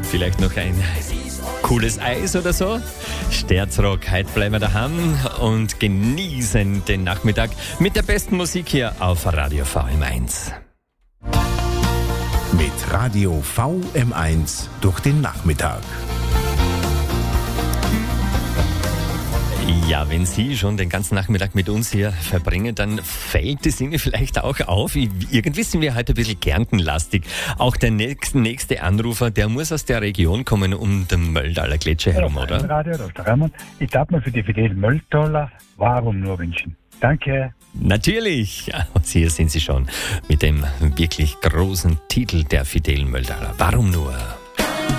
Vielleicht noch ein cooles Eis oder so. Sterzrock, heute bleiben wir daheim und genießen den Nachmittag mit der besten Musik hier auf Radio VM1. Mit Radio VM1 durch den Nachmittag. Ja, wenn Sie schon den ganzen Nachmittag mit uns hier verbringen, dann fällt es Ihnen vielleicht auch auf. Irgendwie sind wir heute ein bisschen kärntenlastig. Auch der nächste Anrufer, der muss aus der Region kommen, um den Möldaler Gletscher herum, oder? Radio, Dr. Raimund. Ich darf mir für die Fidel Mölltaler Warum nur wünschen. Danke. Natürlich. Und hier sind Sie schon mit dem wirklich großen Titel der Fidel Mölldaler. Warum nur?